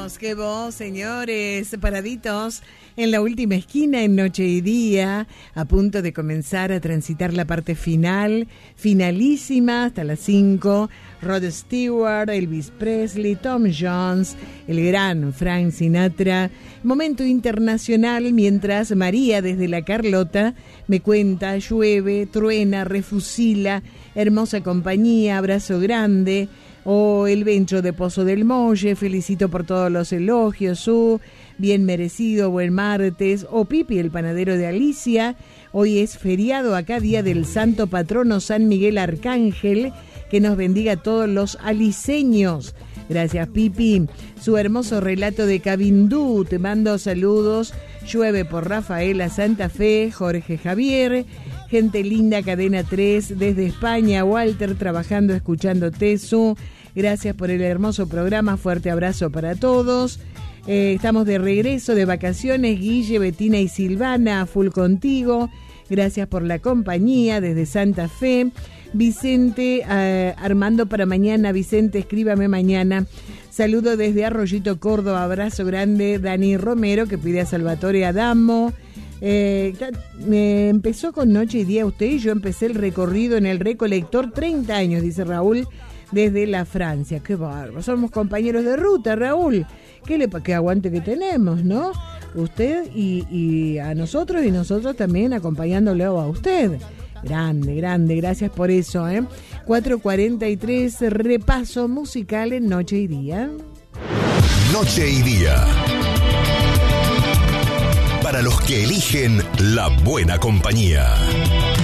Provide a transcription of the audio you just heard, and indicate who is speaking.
Speaker 1: qué voz, señores, paraditos en la última esquina en Noche y Día, a punto de comenzar a transitar la parte final, finalísima hasta las 5. Rod Stewart, Elvis Presley, Tom Jones, el gran Frank Sinatra. Momento internacional, mientras María desde La Carlota me cuenta: llueve, truena, refusila, hermosa compañía, abrazo grande. O el Bencho de Pozo del Molle, felicito por todos los elogios, bien merecido, buen martes. O Pipi, el panadero de Alicia, hoy es feriado acá, día del santo patrono San Miguel Arcángel, que nos bendiga a todos los aliceños. Gracias, Pipi. Su hermoso relato de Cabindú, te mando saludos. Llueve por Rafaela, Santa Fe, Jorge Javier. Gente linda, Cadena 3, desde España, Walter, trabajando, escuchando Tesu. Gracias por el hermoso programa, fuerte abrazo para todos. Estamos de regreso de vacaciones, Guille, Betina y Silvana, full contigo. Gracias por la compañía desde Santa Fe. Vicente, Armando para mañana. Vicente, escríbame mañana. Saludo desde Arroyito, Córdoba, abrazo grande. Dani Romero, que pide a Salvatore Adamo. Empezó con Noche y Día usted y yo empecé el recorrido en el Recolector, 30 años, dice Raúl, desde la Francia. Qué bárbaro, somos compañeros de ruta, Raúl. Qué aguante que tenemos, ¿no? Usted y a nosotros, y nosotros también acompañándole a usted. Grande, grande, gracias por eso, 4:43, repaso musical en Noche y Día.
Speaker 2: Noche y Día. Para los que eligen la buena compañía.